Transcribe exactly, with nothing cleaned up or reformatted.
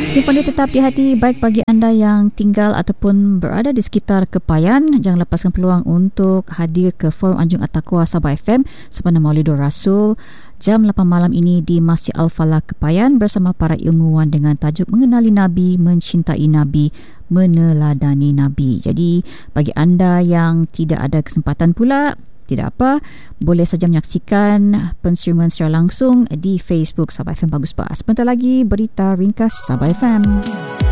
Simfoni tetap di hati, baik bagi anda yang tinggal ataupun berada di sekitar Kepayan. Jangan lepaskan peluang untuk hadir ke Forum Anjung At-Taqwa Sabah F M sempena Maulidur Rasul jam lapan malam ini di Masjid Al-Falah Kepayan bersama para ilmuwan dengan tajuk Mengenali Nabi, Mencintai Nabi, Meneladani Nabi. Jadi bagi anda yang tidak ada kesempatan pula, tidak apa, boleh saja menyaksikan penseriuman secara langsung di Facebook Sabah F M Bagus Pas. Sebentar lagi berita ringkas Sabah F M.